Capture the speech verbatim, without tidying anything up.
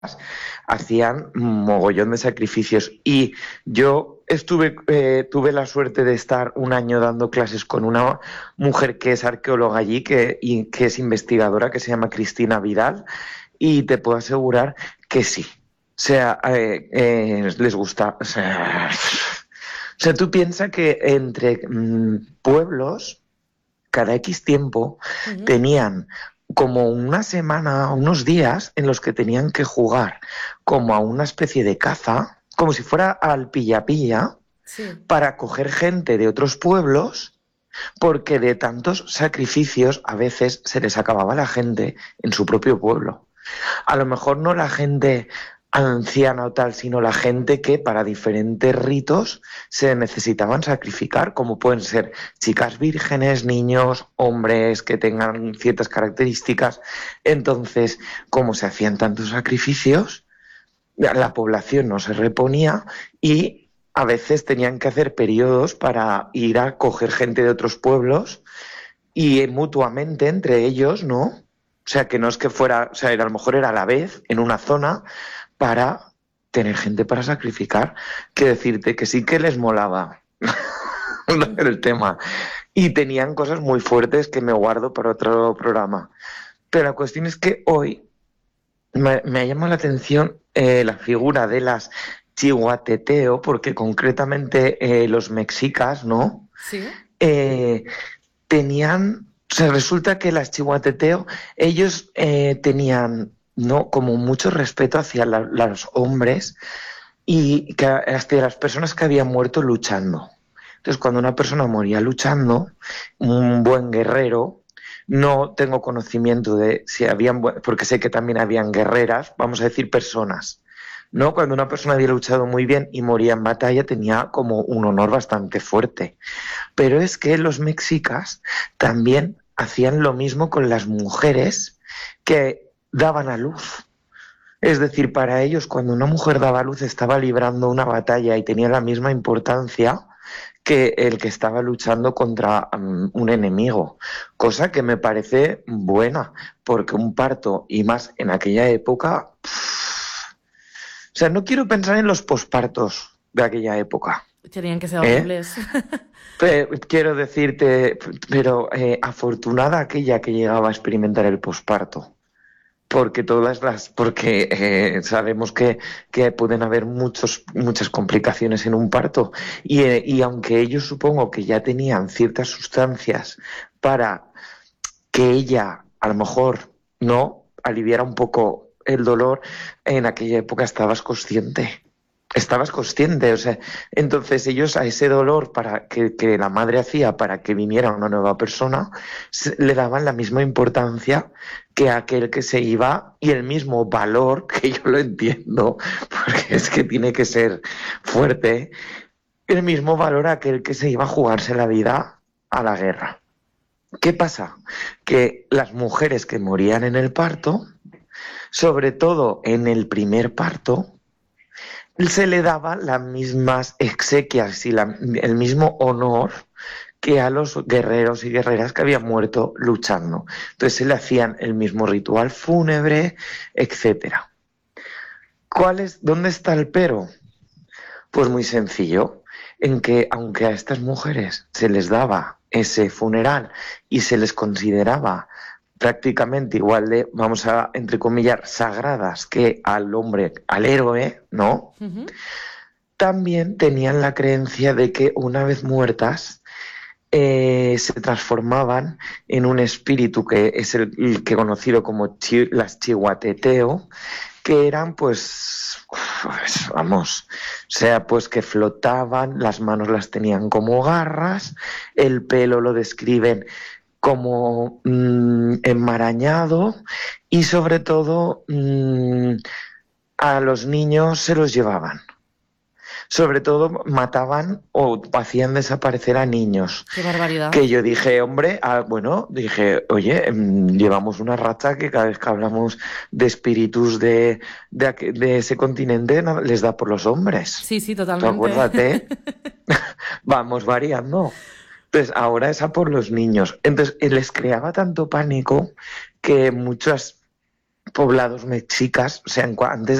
hacían mogollón de sacrificios. Y yo estuve, eh, tuve la suerte de estar un año dando clases con una mujer que es arqueóloga allí, que, y, que es investigadora, que se llama Cristina Vidal, y te puedo asegurar que sí. O sea, eh, eh, les gusta. O sea, o sea, tú piensas que entre mmm, pueblos, cada X tiempo, Ujú. tenían como una semana, unos días en los que tenían que jugar como a una especie de caza, como si fuera al pilla-pilla, Sí. para coger gente de otros pueblos, porque de tantos sacrificios a veces se les acababa la gente en su propio pueblo. A lo mejor no la gente anciana o tal, sino la gente que para diferentes ritos se necesitaban sacrificar, como pueden ser chicas vírgenes, niños, hombres que tengan ciertas características. Entonces, como se hacían tantos sacrificios, la población no se reponía y a veces tenían que hacer periodos para ir a coger gente de otros pueblos y mutuamente entre ellos, ¿no? O sea, que no es que fuera, o sea, a lo mejor era a la vez en una zona para tener gente para sacrificar, que decirte que sí que les molaba el tema. Y tenían cosas muy fuertes que me guardo para otro programa. Pero la cuestión es que hoy me, me ha llamado la atención eh, la figura de las chihuateteo, porque concretamente eh, los mexicas, ¿no? Sí. Eh, tenían, o sea, resulta que las chihuateteo, ellos eh, tenían, ¿no? Como mucho respeto hacia la, los hombres y que, hacia las personas que habían muerto luchando. Entonces, cuando una persona moría luchando, un buen guerrero, no tengo conocimiento de si habían, porque sé que también habían guerreras, vamos a decir personas, ¿no? Cuando una persona había luchado muy bien y moría en batalla, tenía como un honor bastante fuerte. Pero es que los mexicas también hacían lo mismo con las mujeres que daban a luz. Es decir, para ellos cuando una mujer daba a luz estaba librando una batalla y tenía la misma importancia que el que estaba luchando contra um, un enemigo, cosa que me parece buena, porque un parto, y más en aquella época, pff, o sea, no quiero pensar en los pospartos de aquella época, Tenían que ser ¿eh? horribles. Pe- quiero decirte, pero eh, afortunada aquella que llegaba a experimentar el posparto, porque todas las, porque eh, sabemos que, que pueden haber muchos, muchas complicaciones en un parto y, eh, y aunque ellos supongo que ya tenían ciertas sustancias para que ella a lo mejor no aliviara un poco el dolor, en aquella época estabas consciente. Estabas consciente, o sea, entonces ellos a ese dolor para que, que la madre hacía para que viniera una nueva persona, se- le daban la misma importancia que aquel que se iba y el mismo valor, que yo lo entiendo, porque es que tiene que ser fuerte, el mismo valor a aquel que se iba a jugarse la vida a la guerra. ¿Qué pasa? Que las mujeres que morían en el parto, sobre todo en el primer parto, se le daba las mismas exequias y la- el mismo honor que a los guerreros y guerreras que habían muerto luchando. Entonces se le hacían el mismo ritual fúnebre, etcétera. ¿Cuál es, dónde está el pero? Pues muy sencillo, en que aunque a estas mujeres se les daba ese funeral y se les consideraba prácticamente igual de, vamos a entrecomillar, sagradas que al hombre, al héroe, ¿no? Ujú. También tenían la creencia de que una vez muertas eh, se transformaban en un espíritu que es el, el que conocido como chi, las chihuateteo, que eran pues, pues, vamos, o sea, pues que flotaban, las manos las tenían como garras, el pelo lo describen como mmm, enmarañado y sobre todo mmm, a los niños se los llevaban. Sobre todo mataban o hacían desaparecer a niños. Qué barbaridad. Que yo dije, hombre, ah, bueno, dije, oye, mm, llevamos una racha que cada vez que hablamos de espíritus de, de, aqu- de ese continente no- les da por los hombres. Sí, sí, Tú totalmente. acuérdate, vamos variando. Entonces, ahora es a por los niños. Entonces, eh, les creaba tanto pánico que muchas poblados mexicas, o sea, en cua- antes